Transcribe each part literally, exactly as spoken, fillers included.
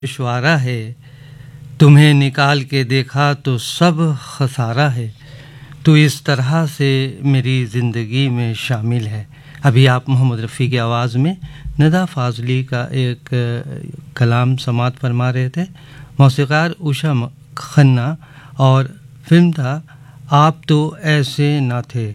पिछवाड़ा है, तुम्हें निकाल के देखा तो सब खसारा है, तो इस तरह से मेरी ज़िंदगी में शामिल है। अभी आप मोहम्मद रफ़ी की आवाज़ में नदा फाजली का एक कलाम समात फरमा रहे थे। मौसीक़ार उषा खन्ना और फिल्म था आप तो ऐसे ना थे।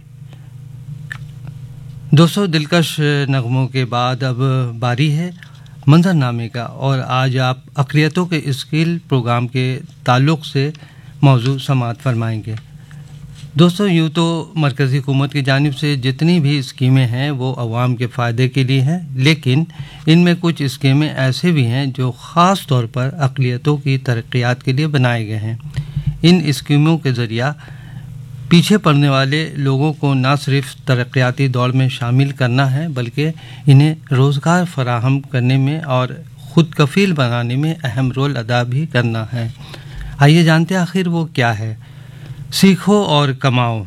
दोस्तों, दिलकश नगमों के बाद अब बारी है मंजरनामे का, और आज आप अक़लियतों के स्किल प्रोग्राम के ताल्लुक़ से मौजू समात फरमाएंगे। दोस्तों, यूँ तो मरकज़ी हुकूमत की जानिब से जितनी भी स्कीमें हैं वो अवाम के फ़ायदे के लिए हैं, लेकिन इनमें कुछ स्कीमें ऐसे भी हैं जो ख़ास तौर पर अक़लियतों की तरक्कियात के लिए बनाए गए हैं। इन स्कीमों के ज़रिया पीछे पड़ने वाले लोगों को न सिर्फ तरक्याती दौड़ में शामिल करना है, बल्कि इन्हें रोज़गार फराहम करने में और ख़ुद कफ़ील बनाने में अहम रोल अदा भी करना है। आइए जानते हैं आखिर वो क्या है। सीखो और कमाओ।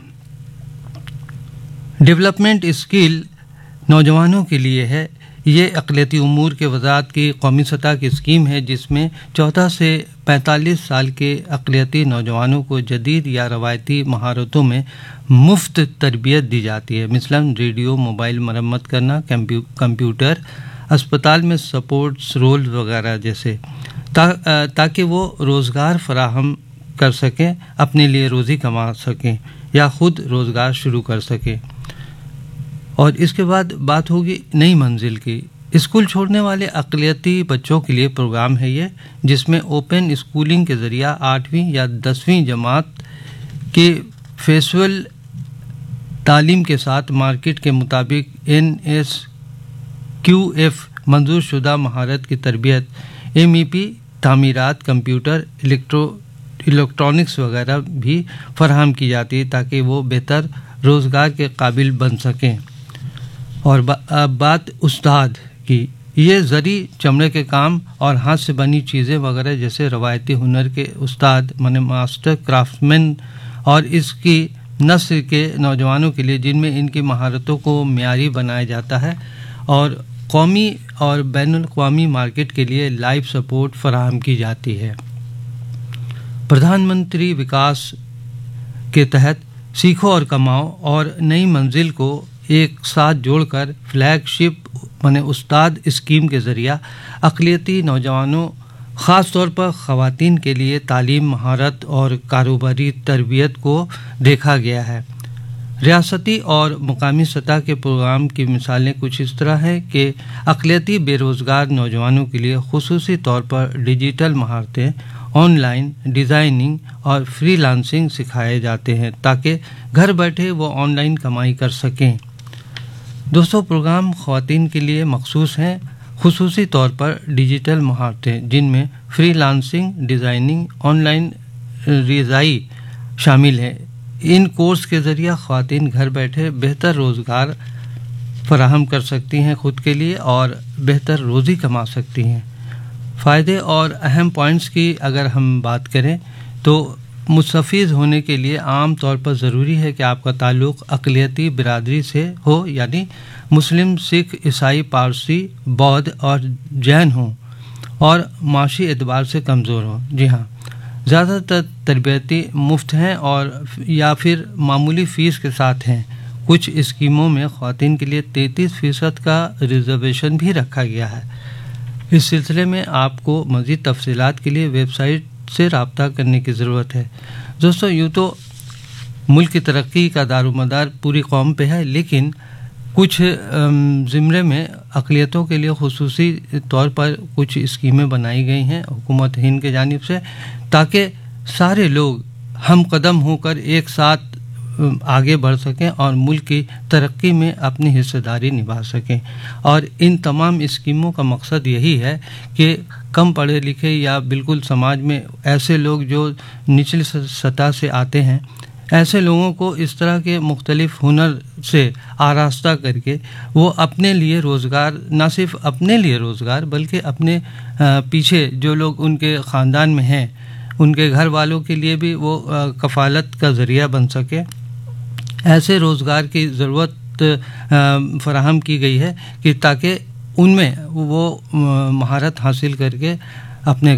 डेवलपमेंट स्किल नौजवानों के लिए है। ये अक़लियती उमूर के वज़ारत की कौमी सतह की स्कीम है जिसमें चौदह से पैंतालीस साल के अक़लियती नौजवानों को जदीद या रवायती महारतों में मुफ्त तरबियत दी जाती है, मिसलन रेडियो, मोबाइल मरम्मत करना, कंप्यू, कंप्यूटर, अस्पताल में सपोर्ट्स रोल वगैरह जैसे, ता, ताकि वो रोज़गार फराहम कर सकें, अपने लिए रोज़ी कमा सकें या ख़ुद रोज़गार शुरू कर सकें। और इसके बाद बात होगी नई मंजिल की। स्कूल छोड़ने वाले अक़लियती बच्चों के लिए प्रोग्राम है ये, जिसमें ओपन स्कूलिंग के ज़रिया आठवीं या दसवीं जमात के फेस्वल तालीम के साथ मार्केट के मुताबिक एन एस क्यू एफ मंजूर शुदा महारत की तरबियत, M E P, तामीरात, computer, electro electronics वगैरह भी फराहम की जाती है ताकि वो बेहतर रोज़गार के काबिल बन सकें। और बा, बात उस्ताद की, ये ज़री, चमड़े के काम और हाथ से बनी चीज़ें वगैरह जैसे रवायती हुनर के उस्ताद माने मास्टर क्राफ्ट्समैन, और इसकी नस्ल के नौजवानों के लिए जिनमें इनकी महारतों को मियारी बनाया जाता है और कौमी और बैनुल-अक़वामी मार्केट के लिए लाइव सपोर्ट फराहम की जाती है। प्रधानमंत्री विकास के तहत सीखो और कमाओ और नई मंजिल को एक साथ जोड़कर फ्लैगशिप माने उस्ताद स्कीम के ज़रिया अक़लियती नौजवानों, ख़ास तौर पर ख़वातीन के लिए तालीम, महारत और कारोबारी तरबियत को देखा गया है। रियासती और मुकामी सतह के प्रोग्राम की मिसालें कुछ इस तरह हैं कि अक़लियती बेरोज़गार नौजवानों के लिए ख़ुसूसी तौर पर डिजिटल महारतें, ऑनलाइन डिज़ाइनिंग और फ्रीलांसिंग सिखाए जाते हैं ताकि घर बैठे वो ऑनलाइन कमाई कर सकें। दोस्तों, प्रोग्राम ख़वातीन के लिए मखसूस हैं, ख़ुसूसी तौर पर डिजिटल महारतें जिनमें फ्रीलांसिंग, डिज़ाइनिंग, ऑनलाइन रिज़ाई शामिल है। इन कोर्स के ज़रिए ख़वातीन घर बैठे बेहतर रोज़गार फराहम कर सकती हैं ख़ुद के लिए और बेहतर रोज़ी कमा सकती हैं। फ़ायदे और अहम पॉइंट्स की अगर हम बात करें तो मुस्तफ़ीज़ होने के लिए आम तौर पर ज़रूरी है कि आपका ताल्लुक़ अक़लियती बिरादरी से हो, यानी मुस्लिम, सिख, ईसाई, पारसी, बौद्ध और जैन हों और माशी एतबार से कमज़ोर हों। जी हाँ, ज़्यादातर तरबियती मुफ्त हैं और या फिर मामूली फ़ीस के साथ हैं। कुछ स्कीमों में ख़वातीन के लिए तैंतीस फ़ीसद का रिज़र्वेशन भी रखा गया है। इस सिलसिले में आपको मज़ीद तफसीलात के लिए वेबसाइट से रब्ता करने की ज़रूरत है। दोस्तों, यूँ तो मुल्क की तरक्की का दारोमदार पूरी कौम पे है, लेकिन कुछ ज़िम्रे में अक़लियतों के लिए ख़ुसूसी तौर पर कुछ स्कीमें बनाई गई हैं हुकूमत हिंद के जानिब से, ताकि सारे लोग हम कदम होकर एक साथ आगे बढ़ सकें और मुल्क की तरक्की में अपनी हिस्सेदारी निभा सकें। और इन तमाम स्कीमों का मकसद यही है कि कम पढ़े लिखे या बिल्कुल समाज में ऐसे लोग जो निचली सतह से आते हैं, ऐसे लोगों को इस तरह के मुख्तलिफ हुनर से आरास्ता करके वो अपने लिए रोज़गार, ना सिर्फ अपने लिए रोज़गार बल्कि अपने पीछे जो लोग उनके ख़ानदान में हैं उनके घर वालों के लिए भी वो कफ़ालत का ज़रिया बन सके। ऐसे रोज़गार की ज़रूरत फराहम की गई है कि ताकि उनमें वो महारत हासिल करके اپنے